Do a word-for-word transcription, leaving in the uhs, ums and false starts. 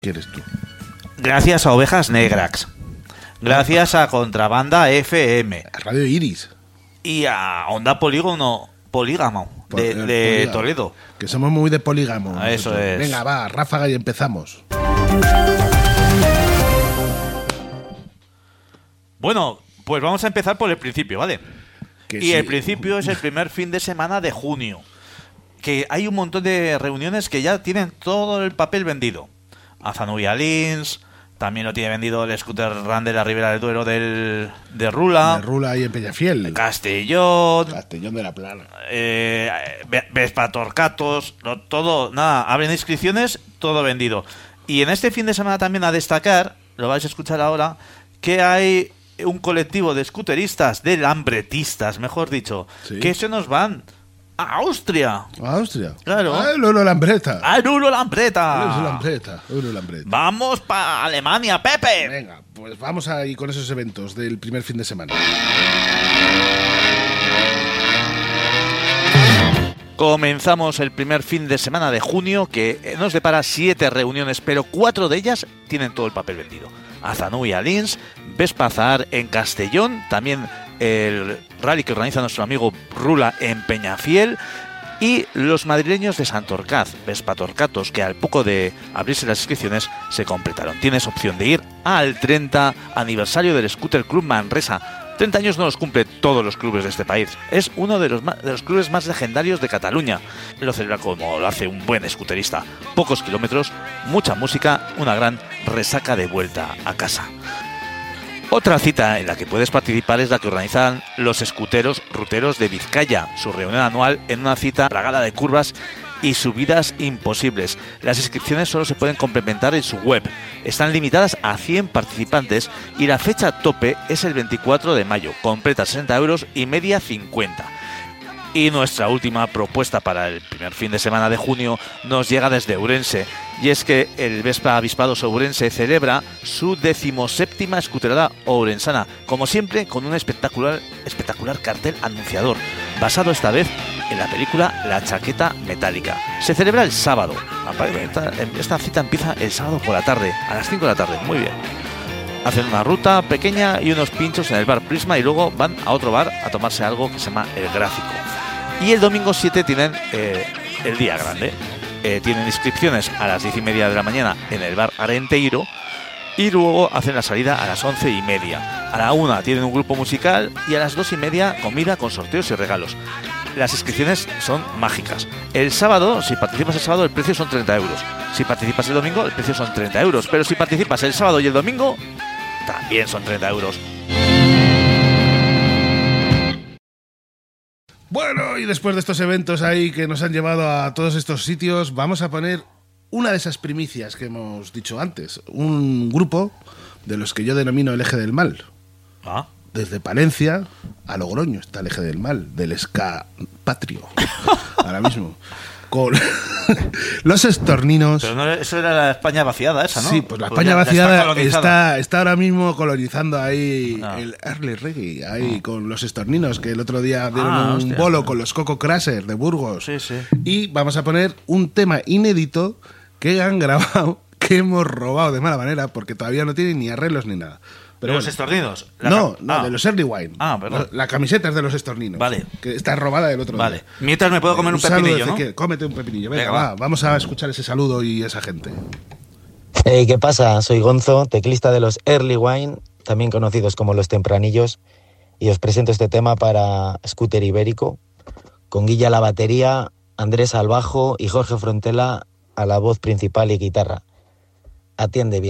¿Quién eres tú? Gracias a Ovejas Negras. Gracias a Contrabanda F M. A Radio Iris. Y a Onda Polígono, Polígamo, de, Pol- de polígamo. Toledo. Que somos muy de polígamo. Ah, eso nosotros. es. Venga, va, ráfaga y empezamos. Bueno, pues vamos a empezar por el principio, ¿vale? Que Y sí. el principio es el primer fin de semana de junio. Que hay un montón de reuniones que ya tienen todo el papel vendido. Azanubia Lins, también lo tiene vendido el Scooter Run de la Ribera del Duero del, de Rula, De Rula y en Peñafiel. Castellón, Castellón de la Plana. eh, Ve- Vespa Torcatos, lo- todo, nada, abren inscripciones, todo vendido. Y en este fin de semana también a destacar, lo vais a escuchar ahora, que hay un colectivo de scooteristas, de lambretistas, mejor dicho, Sí. que se nos van a Austria. A Austria. Claro. Ah, Lolo Lambreta. ¡A Nulo Lambreta! Lolo Lambreta. Lolo Lambreta. ¡Vamos para Alemania, Pepe! Venga, pues vamos ahí con esos eventos del primer fin de semana. Comenzamos el primer fin de semana de junio, que nos depara siete reuniones, pero cuatro de ellas tienen todo el papel vendido. Azanubia Lins, Vespa Zahar en Castellón, también el rally que organiza nuestro amigo Rula en Peñafiel, y los madrileños de Santorcaz, Vespa Torcatos, que al poco de abrirse las inscripciones se completaron. Tienes opción de ir al treinta aniversario del Scooter Club Manresa. treinta años no los cumple todos los clubes de este país. Es uno de los, ma- de los clubes más legendarios de Cataluña. Lo celebra como lo hace un buen scooterista. Pocos kilómetros, mucha música, una gran resaca de vuelta a casa. Otra cita en la que puedes participar es la que organizan los escuteros ruteros de Vizcaya, su reunión anual en una cita plagada de curvas y subidas imposibles. Las inscripciones solo se pueden complementar en su web. Están limitadas a cien participantes y la fecha tope es el veinticuatro de mayo. Completa sesenta euros y media cincuenta. Y nuestra última propuesta para el primer fin de semana de junio nos llega desde Ourense. Y es que el Vespa Avispado Ourense celebra su decimoséptima escuterada ourensana, como siempre con un espectacular, espectacular cartel anunciador, basado esta vez en la película La Chaqueta Metálica. Se celebra el sábado. Esta, esta cita empieza el sábado por la tarde, a las cinco de la tarde. Muy bien. Hacen una ruta pequeña y unos pinchos en el bar Prisma y luego van a otro bar a tomarse algo que se llama El Gráfico. Y el domingo siete tienen eh, el día grande. Eh, tienen inscripciones a las diez y media de la mañana en el bar Arenteiro y luego hacen la salida a las once y media. A la una tienen un grupo musical y a las dos y media comida con sorteos y regalos. Las inscripciones son mágicas. El sábado, si participas el sábado, el precio son treinta euros. Si participas el domingo, el precio son treinta euros. Pero si participas el sábado y el domingo, también son treinta euros. Bueno, y después de estos eventos ahí que nos han llevado a todos estos sitios, vamos a poner una de esas primicias que hemos dicho antes. Un grupo de los que yo denomino el eje del mal. Ah. Desde Palencia a Logroño está el eje del mal, del ska patrio, ahora mismo. Con los estorninos. Pero no, eso era la España vaciada esa, ¿no? Sí, pues la Pues España ya- ya vaciada está colonizada. está, está ahora mismo colonizando ahí Ah. el early reggae, ahí con los estorninos, que el otro día dieron Ah, un hostia. bolo con los Coco Crasher de Burgos. Sí, sí. Y vamos a poner un tema inédito que han grabado, que hemos robado de mala manera, porque todavía no tienen ni arreglos ni nada. Pero los bueno. estorninos. La No, cam- no, ah. de los Early Wine. Ah, perdón. La camiseta es de los estorninos. Vale. Que está robada del otro Vale. día. Mientras me puedo comer un, saludo pepinillo, de ¿no? Ezequiel. Cómete un pepinillo. Venga, Venga, va. va. Vamos a escuchar ese saludo y esa gente. Hey, ¿qué pasa? Soy Gonzo, teclista de los Early Wine, también conocidos como Los Tempranillos, y os presento este tema para Scooter Ibérico, con Guilla a la batería, Andrés al bajo y Jorge Frontela a la voz principal y guitarra. Atiende bien.